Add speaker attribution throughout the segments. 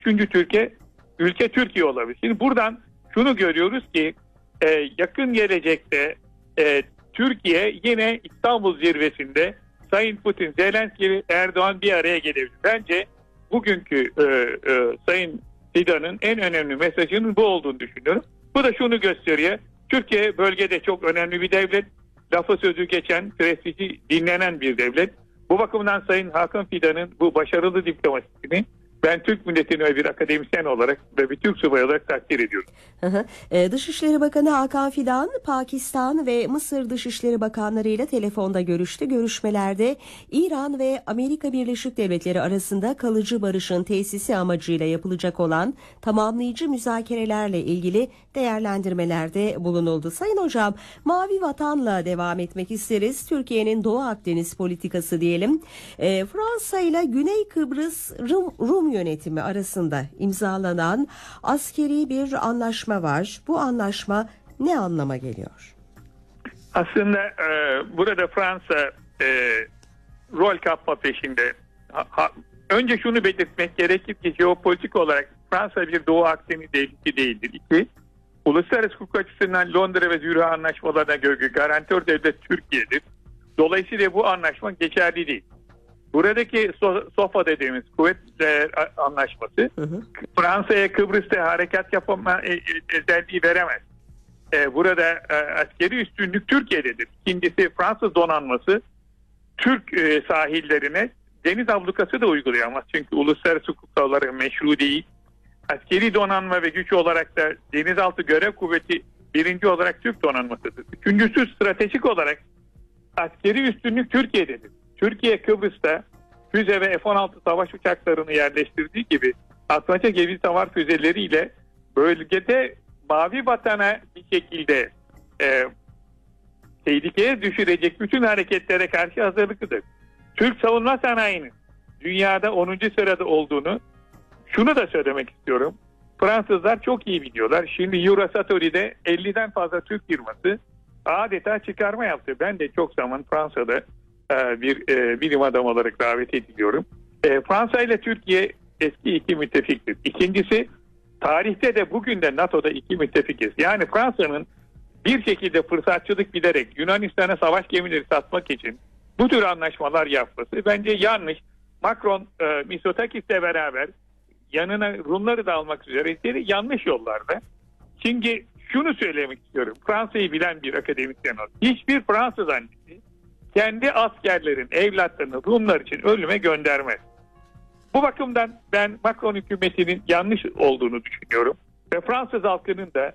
Speaker 1: Üçüncü ülke Türkiye olabilir. Şimdi buradan şunu görüyoruz ki yakın gelecekte Türkiye yine İstanbul zirvesinde Sayın Putin, Zelenski, Erdoğan bir araya gelebilir. Bence bugünkü Sayın Fidan'ın en önemli mesajının bu olduğunu düşünüyorum. Bu da şunu gösteriyor. Türkiye bölgede çok önemli bir devlet. Lafı sözü geçen, prestiji dinlenen bir devlet. Bu bakımdan Sayın Hakan Fidan'ın bu başarılı diplomasisini ben Türk milletini ve bir akademisyen olarak ve bir Türk subayı olarak takdir ediyorum.
Speaker 2: Dışişleri Bakanı Hakan Fidan, Pakistan ve Mısır Dışişleri Bakanları ile telefonda görüştü. Görüşmelerde İran ve Amerika Birleşik Devletleri arasında kalıcı barışın tesisi amacıyla yapılacak olan tamamlayıcı müzakerelerle ilgili değerlendirmelerde bulunuldu. Sayın Hocam, Mavi Vatan'la devam etmek isteriz. Türkiye'nin Doğu Akdeniz politikası diyelim. Fransa ile Güney Kıbrıs Rum yönetimi arasında imzalanan askeri bir anlaşma var. Bu anlaşma ne anlama geliyor?
Speaker 1: Aslında burada Fransa rol kapma peşinde. Önce şunu belirtmek gerekir ki jeopolitik olarak Fransa bir Doğu Akdeniz devleti değildir. İki, uluslararası hukuk açısından Londra ve Zürih anlaşmalarına göre garantör devlet Türkiye'dir. Dolayısıyla bu anlaşma geçerli değil. Buradaki SOFA dediğimiz kuvvetler anlaşması Fransa'ya Kıbrıs'ta harekat yapma özelliği veremez. Burada askeri üstünlük Türkiye'dedir. İkincisi Fransız donanması Türk sahillerine deniz ablukası da uygulayamaz. Çünkü uluslararası hukuk olarak meşru değil. Askeri donanma ve güç olarak da denizaltı görev kuvveti birinci olarak Türk donanmasıdır. Üçüncüsü stratejik olarak askeri üstünlük Türkiye'dedir. Türkiye Kıbrıs'ta füze ve F-16 savaş uçaklarını yerleştirdiği gibi atmaca gemi savar füzeleriyle bölgede Mavi Vatan'a bir şekilde tehlikeye düşürecek bütün hareketlere karşı hazırlıklıdır. Türk savunma sanayinin dünyada 10. sırada olduğunu şunu da söylemek istiyorum. Fransızlar çok iyi biliyorlar. Şimdi Eurosatory'de 50'den fazla Türk firması adeta çıkarma yaptı. Ben de çok zaman Fransa'da bir bilim adamı olarak davet ediliyorum. Fransa ile Türkiye eski iki müttefiktir. İkincisi, tarihte de bugün de NATO'da iki müttefikiz. Yani Fransa'nın bir şekilde fırsatçılık giderek Yunanistan'a savaş gemileri satmak için bu tür anlaşmalar yapması bence yanlış. Macron Mitsotakis'le beraber yanına Rumları da almak üzere yanlış yollarda. Çünkü şunu söylemek istiyorum. Fransa'yı bilen bir akademisyen olarak. Hiçbir Fransız annesi kendi askerlerin evlatlarını Rumlar için ölüme göndermez. Bu bakımdan ben Macron hükümetinin yanlış olduğunu düşünüyorum. Ve Fransız halkının da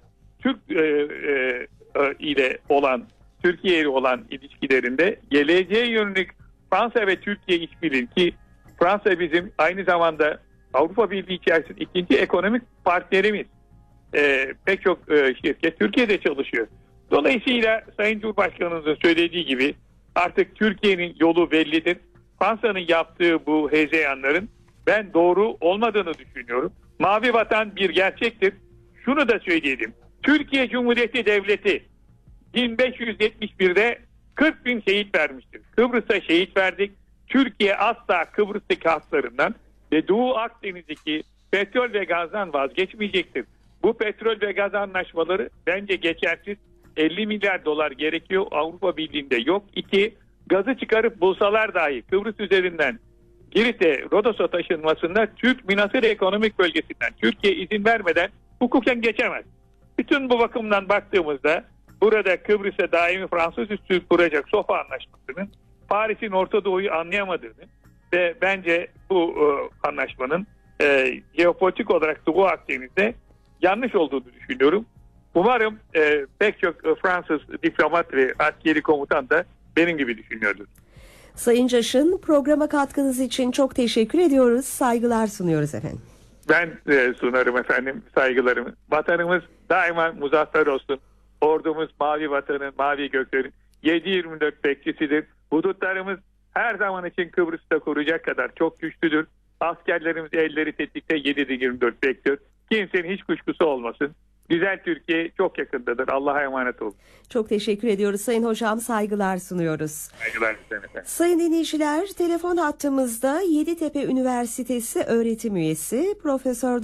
Speaker 1: Türkiye ile olan ilişkilerinde geleceğe yönelik Fransa ve Türkiye işbirliği ki Fransa bizim aynı zamanda Avrupa Birliği içerisinde ikinci ekonomik partnerimiz. Pek çok şirket Türkiye'de çalışıyor. Dolayısıyla Sayın Cumhurbaşkanımızın söylediği gibi artık Türkiye'nin yolu bellidir. Fransa'nın yaptığı bu hezeyanların ben doğru olmadığını düşünüyorum. Mavi Vatan bir gerçektir. Şunu da söyleyelim. Türkiye Cumhuriyeti Devleti 1571'de 40 bin şehit vermiştir. Kıbrıs'a şehit verdik. Türkiye asla Kıbrıs'taki haklarından ve Doğu Akdeniz'deki petrol ve gazdan vazgeçmeyecektir. Bu petrol ve gaz anlaşmaları bence geçersiz. 50 milyar dolar gerekiyor. Avrupa Birliği'nde yok. İki, gazı çıkarıp bulsalar dahi Kıbrıs üzerinden Girit'e, Rodos'a taşınmasında Türk Münhasır Ekonomik Bölgesi'nden Türkiye izin vermeden hukuken geçemez. Bütün bu bakımdan baktığımızda burada Kıbrıs'a daimi Fransız üssü kuracak SOFA anlaşmasının Paris'in Orta Doğu'yu anlayamadığını ve bence bu anlaşmanın jeopolitik olarak Doğu Akdeniz'de yanlış olduğunu düşünüyorum. Umarım pek çok Fransız diplomat ve askeri komutan da benim gibi düşünüyordur.
Speaker 2: Sayın Caşın, programa katkınız için çok teşekkür ediyoruz. Saygılar sunuyoruz efendim.
Speaker 1: Ben sunarım efendim saygılarımı. Vatanımız daima muzaffer olsun. Ordumuz mavi vatanın, mavi göklerin 7/24 bekçisidir. Hudutlarımız her zaman için Kıbrıs'ta koruyacak kadar çok güçlüdür. Askerlerimiz elleri tetikte 7/24 bekliyor. Kimsenin hiç kuşkusu olmasın. Güzel Türkiye çok yakındadır. Allah'a emanet olun.
Speaker 2: Çok teşekkür ediyoruz Sayın Hocam. Saygılar sunuyoruz.
Speaker 1: Saygılar efendim.
Speaker 2: Sayın dinleyiciler, telefon hattımızda Yeditepe Üniversitesi öğretim üyesi Profesör